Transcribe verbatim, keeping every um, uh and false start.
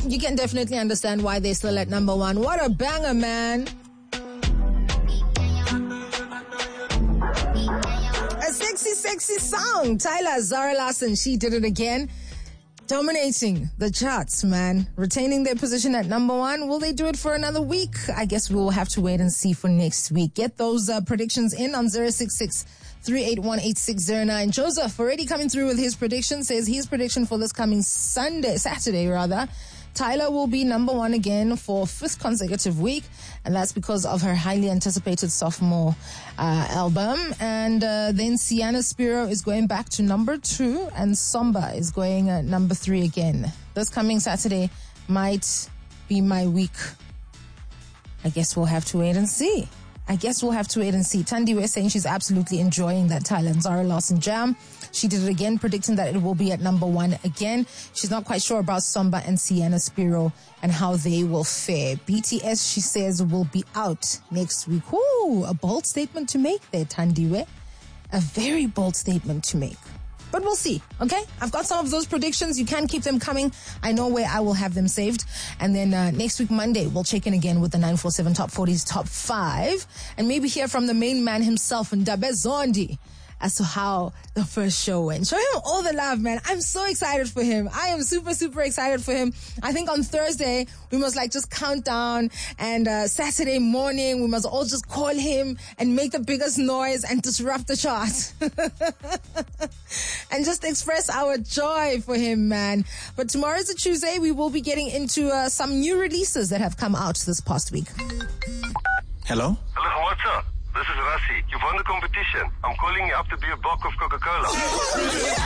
you can definitely understand why they're still at number one. What a banger, man. A sexy, sexy song. Tyla, Zara Larsson, she did it again. Dominating the charts, man. Retaining their position at number one. Will they do it for another week? I guess we will have to wait and see for next week. Get those uh, predictions in on zero six six, three eight one, eight six zero nine. Joseph already coming through with his prediction. Says his prediction for this coming Sunday, Saturday rather. Tyla will be number one again for fifth consecutive week, and that's because of her highly anticipated sophomore uh, album. And uh, then Sienna Spiro is going back to number two, and Somba is going at number three again. This coming Saturday might be my week. I guess we'll have to wait and see. I guess we'll have to wait and see. Tandiwe saying she's absolutely enjoying that Tyla and Zara Larsson jam. She did it again, predicting that it will be at number one again. She's not quite sure about Somba and Sienna Spiro and how they will fare. B T S, she says, will be out next week. Ooh, a bold statement to make there, Tandiwe. A very bold statement to make. But we'll see, okay? I've got some of those predictions. You can keep them coming. I know where I will have them saved. And then uh, next week, Monday, we'll check in again with the nine four seven Top forty's Top five. And maybe hear from the main man himself, Ndabe Zondi, as to how the first show went. Show him all the love, man. I'm so excited for him. I am super, super excited for him. I think on Thursday, we must like just count down, and uh, Saturday morning, we must all just call him and make the biggest noise and disrupt the chart. And just express our joy for him, man. But tomorrow is a Tuesday. We will be getting into uh, some new releases that have come out this past week. Hello? Hello, what's up? This is Rassi. You've won the competition. I'm calling you up to be a block of Coca-Cola.